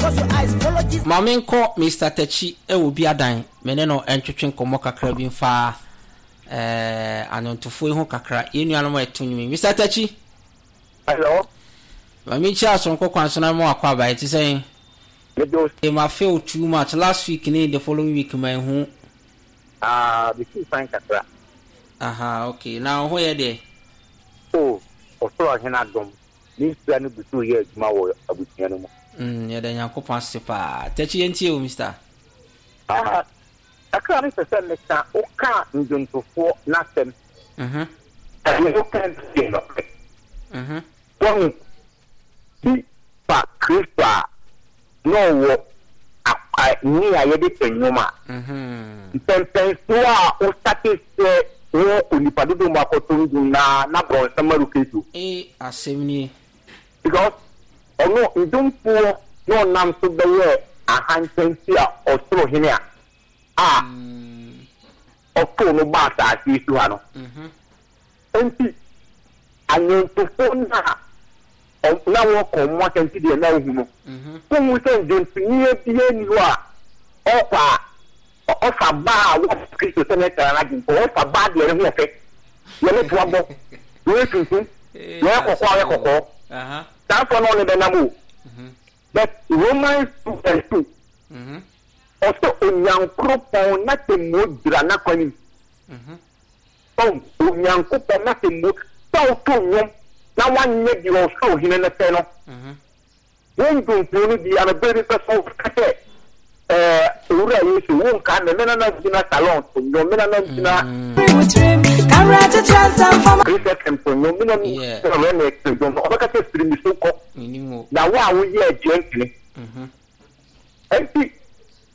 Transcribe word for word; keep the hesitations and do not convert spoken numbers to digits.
Mamenko Mister Techi e wo bi adan mene no entwetwe nkomo kakra bi mfa eh anontofo ho kakra yenuano mo etunwumi Mister Techi. Hello. Mami cha so nko kwanso na mo akwa ba eti sen. E ma feel too much last week ni the following week man hu. Ah, the two fine kakra. Aha, okay. Now who ye there? Oh, oso ahena dom. Ni sia no butu ye adwuma wo abutia no mo. Mm, ye da Yakobon sepa. Techi entie o Mister. Ah, akra ni pese neka o ka njontofo na sem. Mhm. Ani o kan tie no. Mhm. Bon. Ti pa Christa no wo a ni aye de penuma. Mhm. Tempensua o satisfait o unipadudo makotungu na na bro samaru kesu. Eh, asemni. Because ono ndumpo no nam so beye ahantensi a osoro hene a ah okko no ba ta ti su ha no Mhm. enti anyentofo na na wo ko mo atenti de na ohu no Mhm. ko mu se ndontinye bie ni ho a ofa ofa ba wo Kristo se ne tara na jimpo ofa ba de re ho fe ye le to abo we tuntu ye kokko ye kokko aha that for no ne benamu mhm but Romans two and two mhm also onyankopon na temu dira na kwani mhm on onyankopon na temu so to nyom na wanye di o so hine na fe no mhm won dun ni di ana beri so so kate eh ura yesu won ka na na na dina salon to nyom na na dina Christ temple nyom na ni so na na explain o ba ka se stream so ko minimo na wa wo ye agent ni mhm